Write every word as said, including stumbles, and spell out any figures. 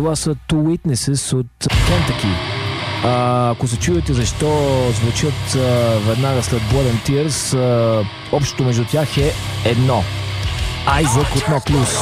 Това са Two Witnesses от Kentucky. А, ако се чуете защо звучат а, веднага след Blood and Tears, а, общото между тях е едно. Айзък от No Plus.